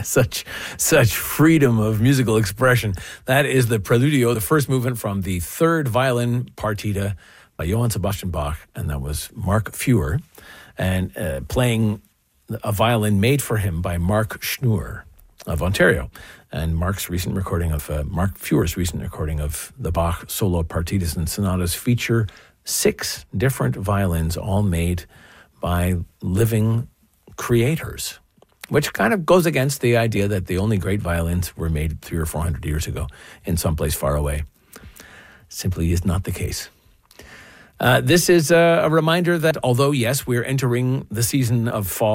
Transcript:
such freedom of musical expression. That is the Preludio, the first movement from the third violin partita by Johann Sebastian Bach, and that was Mark Feuer, and playing a violin made for him by Mark Schnur of Ontario. And Mark Feur's recent recording of the Bach solo partitas and sonatas feature 6 different violins, all made by living creators, which kind of goes against the idea that the only great violins were made 300 or 400 years ago in some place far away. Simply is not the case. This is a reminder that although, yes, we're entering the season of fall,